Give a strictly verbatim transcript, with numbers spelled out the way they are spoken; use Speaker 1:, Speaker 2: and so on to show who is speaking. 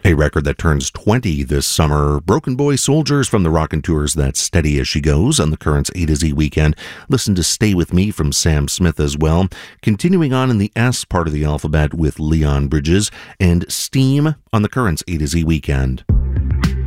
Speaker 1: A record that turns twenty this summer. Broken Boy Soldiers from the Rockin' Tours, That's Steady As She Goes on the Currents A to Z weekend. Listen to Stay With Me from Sam Smith as well. Continuing on in the S part of the alphabet with Leon Bridges and Steam on the Currents A to Z weekend.